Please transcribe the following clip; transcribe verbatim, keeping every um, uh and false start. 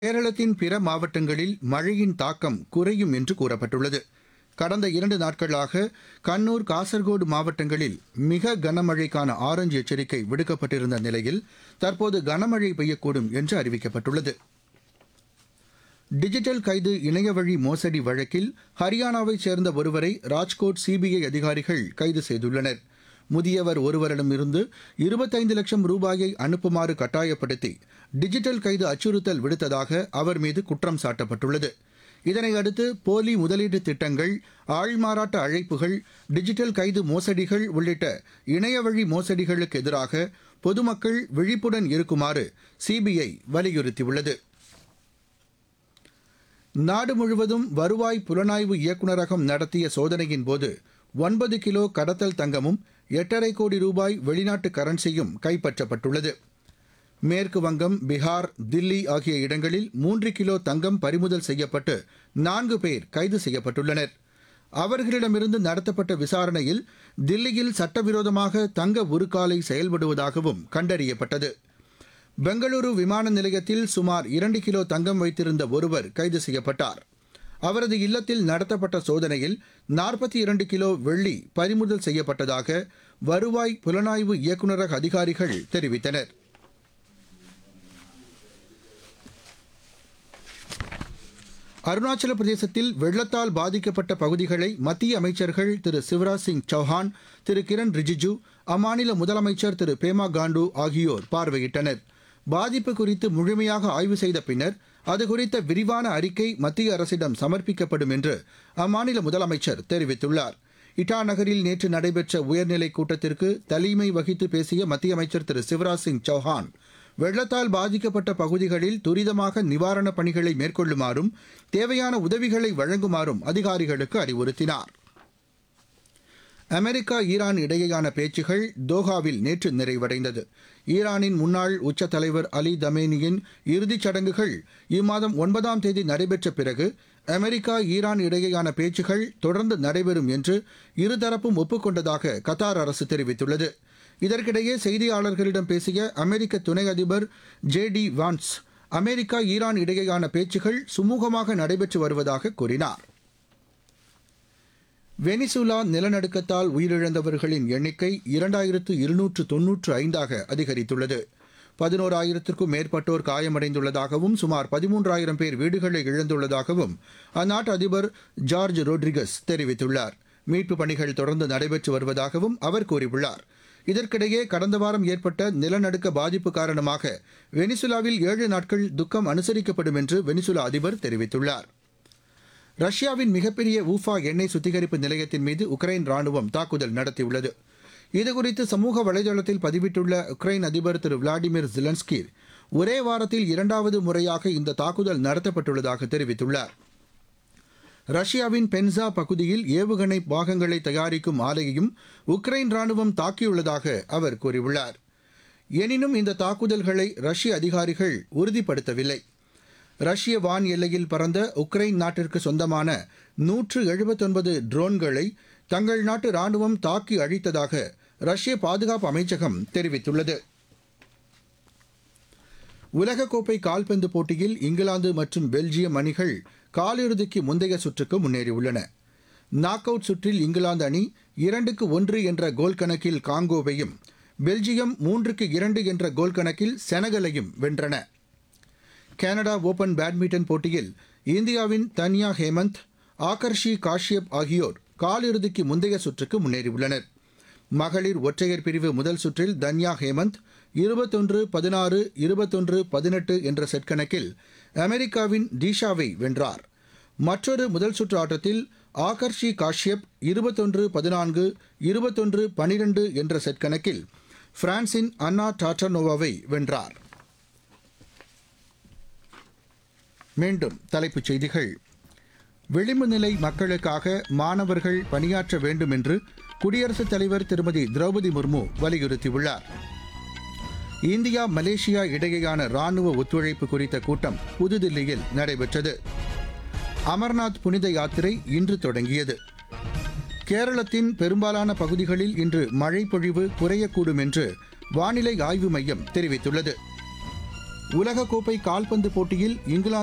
கேரளத்தின் பிற மாவட்டங்களில் மழையின் தாக்கம் குறையும் என்று கூறப்பட்டுள்ளது. கடந்த இரண்டு நாட்களாக கண்ணூர், காசர்கோடு மாவட்டங்களில் மிக கனமழைக்கான ஆரஞ்ச் எச்சரிக்கை விடுக்கப்பட்டிருந்த நிலையில் தற்போது கனமழை பெய்யக்கூடும் என்று அறிவிக்கப்பட்டுள்ளது. டிஜிட்டல் கைது இணையவழி மோசடி வழக்கில் ஹரியானாவைச் சேர்ந்த ஒருவரை ராஜ்கோட் சிபிஐ அதிகாரிகள் கைது செய்துள்ளனர். முதியவர் ஒருவரிடமிருந்து இருபத்தைந்து லட்சம் ரூபாயை அனுப்புமாறு கட்டாயப்படுத்தி டிஜிட்டல் கைது அச்சுறுத்தல் விடுத்ததாக அவர் மீது குற்றம் சாட்டப்பட்டுள்ளது. இதனையடுத்து போலி முதலீட்டு திட்டங்கள், ஆள்மாறாட்ட அழைப்புகள், டிஜிட்டல் கைது மோசடிகள் உள்ளிட்ட இணையவழி மோசடிகளுக்கு எதிராக பொதுமக்கள் விழிப்புடன் இருக்குமாறு சிபிஐ வலியுறுத்தியுள்ளது. நாடு முழுவதும் வருவாய் புலனாய்வு இயக்குநரகம் நடத்திய சோதனையின்போது ஒன்பது கிலோ கடத்தல் தங்கமும் எட்டரை கோடி ரூபாய் வெளிநாட்டு கரன்சியும் கைப்பற்றப்பட்டுள்ளது. மேற்கு வங்கம், பீகார், தில்லி ஆகிய இடங்களில் மூன்று கிலோ தங்கம் பறிமுதல் செய்யப்பட்டு நான்கு பேர் கைது செய்யப்பட்டுள்ளனர். அவர்களிடமிருந்து நடத்தப்பட்ட விசாரணையில் தில்லியில் சட்டவிரோதமாக தங்க உருக்காலை செயல்படுவதாகவும் கண்டறியப்பட்டது. பெங்களூரு விமான நிலையத்தில் சுமார் இரண்டு கிலோ தங்கம் வைத்திருந்த ஒருவர் கைது செய்யப்பட்டார். அவரது இல்லத்தில் நடத்தப்பட்ட சோதனையில் நாற்பத்தி இரண்டு கிலோ வெள்ளி பறிமுதல் செய்யப்பட்டதாக வருவாய் புலனாய்வு இயக்குநரக அதிகாரிகள் தெரிவித்தனர். அருணாச்சல பிரதேசத்தில் வெள்ளத்தால் பாதிக்கப்பட்ட பகுதிகளை மத்திய அமைச்சர்கள் திரு சிவராஜ் சிங் சௌஹான், திரு கிரண் ரிஜிஜு, அம்மாநில முதலமைச்சர் திரு பேமா காண்டு ஆகியோர் பார்வையிட்டனர். பாதிப்பு குறித்து முழுமையாக ஆய்வு செய்த பின்னர் அது குறித்த விரிவான அறிக்கை மத்திய அரசிடம் சமர்ப்பிக்கப்படும் என்று அம்மாநில முதலமைச்சர் தெரிவித்துள்ளார். இட்டா நகரில் நேற்று நடைபெற்ற உயர்நிலைக் கூட்டத்திற்கு தலைமை வகித்து பேசிய மத்திய அமைச்சர் திரு சிவராஜ் சிங் சௌஹான், வெள்ளத்தால் பாதிக்கப்பட்ட பகுதிகளில் துரிதமாக நிவாரணப் பணிகளை மேற்கொள்ளுமாறும் தேவையான உதவிகளை வழங்குமாறும் அதிகாரிகளுக்கு அறிவுறுத்தினார். அமெரிக்கா, ஈரான் இடையேயான பேச்சுகள் தோஹாவில் நேற்று நிறைவடைந்தது. ஈரானின் முன்னாள் உச்ச தலைவர் அலி தமேனியின் இறுதிச் சடங்குகள் இம்மாதம் ஒன்பதாம் தேதி நடைபெற்ற பிறகு அமெரிக்கா, ஈரான் இடையேயான பேச்சுகள் தொடர்ந்து நடைபெறும் என்று இருதரப்பும் ஒப்புக்கொண்டதாக கத்தார் அரசு தெரிவித்துள்ளது. இதற்கிடையே செய்தியாளர்களிடம் பேசிய அமெரிக்க துணை அதிபர் ஜே டி வான்ஸ், அமெரிக்கா, ஈரான் இடையேயான பேச்சுகள் சுமூகமாக நடைபெற்று வருவதாக கூறினார். வெனிசுலா நிலநடுக்கத்தால் உயிரிழந்தவர்களின் எண்ணிக்கை இரண்டாயிரத்து இருநூற்று தொன்னூற்று ஐந்தாக அதிகரித்துள்ளது. பதினோராயிரத்திற்கும் மேற்பட்டோர் காயமடைந்துள்ளதாகவும் சுமார் பதிமூன்றாயிரம் பேர் வீடுகளை இழந்துள்ளதாகவும் அந்நாட்டு அதிபர் ஜார்ஜ் ரோட்ரிகஸ் தெரிவித்துள்ளார். மீட்புப் பணிகள் தொடர்ந்து நடைபெற்று வருவதாகவும் அவர் கூறியுள்ளார். இதற்கிடையே கடந்த வாரம் ஏற்பட்ட நிலநடுக்க பாதிப்பு காரணமாக வெனிசுலாவில் ஏழு நாட்கள் துக்கம் அனுசரிக்கப்படும் என்று வெனிசுலா அதிபர் தெரிவித்துள்ளார். ரஷ்யாவின் மிகப்பெரிய ஊஃபா எண்ணெய் சுத்திகரிப்பு நிலையத்தின் மீது உக்ரைன் ராணுவம் தாக்குதல் நடத்தியுள்ளது. இதுகுறித்து சமூக வலைதளத்தில் பதிவிட்டுள்ள உக்ரைன் அதிபர் திரு விளாடிமிர் ஜெலன்ஸ்கி, ஒரே வாரத்தில் இரண்டாவது முறையாக இந்த தாக்குதல் நடத்தப்பட்டுள்ளதாக தெரிவித்துள்ளார். ரஷ்யாவின் பென்சா பகுதியில் ஏவுகணை பாகங்களை தயாரிக்கும் ஆலையையும் உக்ரைன் ராணுவம் தாக்கியுள்ளதாக அவர் கூறியுள்ளார். எனினும் இந்த தாக்குதல்களை ரஷ்ய அதிகாரிகள் உறுதிப்படுத்தவில்லை. ரஷ்ய வான் எல்லையில் பறந்த உக்ரைன் நாட்டிற்கு சொந்தமான நூற்று எழுபத்தொன்பது ட்ரோன்களை தங்கள் நாட்டு ராணுவம் தாக்கி அழித்ததாக ரஷ்ய பாதுகாப்பு அமைச்சகம் தெரிவித்துள்ளது. உலகக்கோப்பை கால்பந்து போட்டியில் இங்கிலாந்து மற்றும் பெல்ஜியம் அணிகள் காலிறுதிக்கு முந்தைய சுற்றுக்கு முன்னேறியுள்ளன. நாக் அவுட் சுற்றில் இங்கிலாந்து அணி இரண்டுக்கு ஒன்று என்ற கோல் கணக்கில் காங்கோவையும், பெல்ஜியம் மூன்றுக்கு இரண்டு என்ற கோல் கணக்கில் செனகலையும் வென்றன. கனடா ஓபன் பேட்மிண்டன் போட்டியில் இந்தியாவின் தன்யா ஹேமந்த், ஆகர்ஷி காஷ்யப் ஆகியோர் காலிறுதிக்கு முந்தைய சுற்றுக்கு முன்னேறியுள்ளனர். மகளிர் ஒற்றையர் பிரிவு முதல் சுற்றில் தன்யா ஹேமந்த் இருபத்தொன்று பதினாறு, இருபத்தொன்று பதினெட்டு என்ற செட் கணக்கில் அமெரிக்காவின் டீஷாவை வென்றார். மற்றொரு முதல் சுற்று ஆட்டத்தில் ஆகர்ஷி காஷ்யப் இருபத்தொன்று பதினான்கு, இருபத்தொன்று பனிரெண்டு என்ற செட் கணக்கில் பிரான்சின் அன்னா டாட்டனோவாவை வென்றார். மீண்டும் தலைப்புச் செய்திகள். விளிம்பு நிலை மக்களுக்காக மாணவர்கள் பணியாற்ற வேண்டும் என்று குடியரசுத் தலைவர் திருமதி திரௌபதி முர்மு வலியுறுத்தியுள்ளார். இந்தியா, மலேசியா இடையேயான ராணுவ ஒத்துழைப்பு குறித்த கூட்டம் புதுதில்லியில் நடைபெற்றது. அமர்நாத் புனித யாத்திரை இன்று தொடங்கியது. கேரளத்தின் பெரும்பாலான பகுதிகளில் இன்று மழை பொழிவு குறையக்கூடும் என்று வானிலை ஆய்வு மையம் தெரிவித்துள்ளது. உலகக்கோப்பை கால்பந்து போட்டியில் இங்கிலாந்து